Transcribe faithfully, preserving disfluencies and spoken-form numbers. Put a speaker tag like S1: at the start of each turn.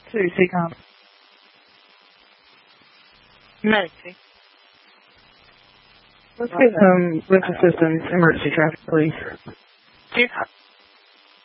S1: To C COM.
S2: Medici.
S1: Let's get um, with assistance, emergency traffic, please.
S2: Chief.